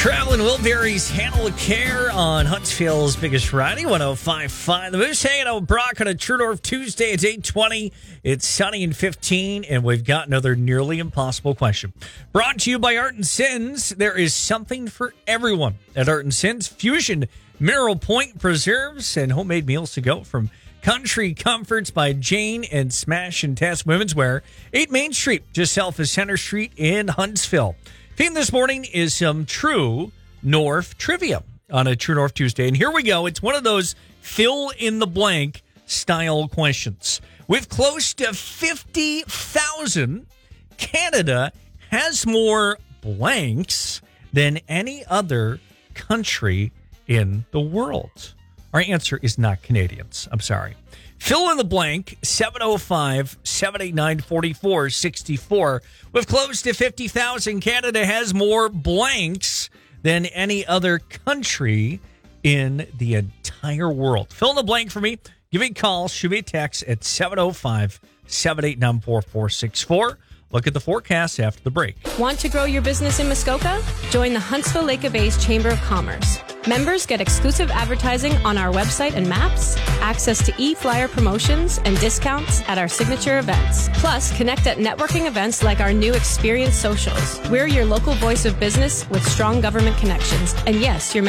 Traveling Wilburys Handle of Care on Huntsville's biggest variety, 105.5. The Moose hanging out with Brock on a True North Tuesday. It's 8:20. It's sunny and 15, and we've got another nearly impossible question. Brought to you by Art and Sins. There is something for everyone at Art and Sins. Fusion Mineral Point preserves and homemade meals to go from Country Comforts by Jane and Smash and Test Women's Wear. 8 Main Street, just south of Center Street in Huntsville. Theme this morning is some True North trivia on a True North Tuesday. And here we go. It's one of those fill-in-the-blank style questions. With close to 50,000, Canada has more blanks than any other country in the world. Our answer is not Canadians. I'm sorry. Fill in the blank, 705-789-4464. With close to 50,000, Canada has more blanks than any other country in the entire world. Fill in the blank for me. Give me a call. Shoot me a text at 705-789-4464. Look at the forecast after the break. Want to grow your business in Muskoka? Join the Huntsville Lake of Bays Chamber of Commerce. Members get exclusive advertising on our website and maps, access to e-flyer promotions, and discounts at our signature events. Plus, connect at networking events like our new Experience Socials. We're your local voice of business with strong government connections. And yes, your